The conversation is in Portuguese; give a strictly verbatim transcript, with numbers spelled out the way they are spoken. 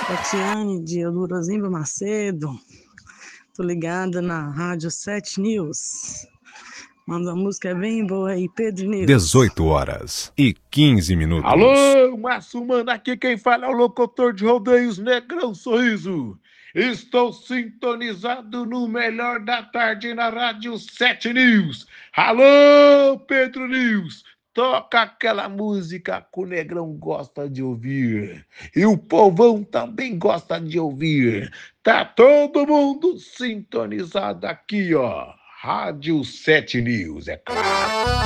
Tatiane de Eudorozimba Macedo. Tô ligada na Rádio sete News. Manda uma música bem boa aí, Pedro News. dezoito horas e quinze minutos. Alô, Márcio Mano, aqui quem fala é o locutor de rodeios Negrão Sorriso. Estou sintonizado no melhor da tarde na Rádio sete News. Alô, Pedro News, toca aquela música que o Negrão gosta de ouvir. E o povão também gosta de ouvir. Tá todo mundo sintonizado aqui, ó. Rádio sete News, é claro.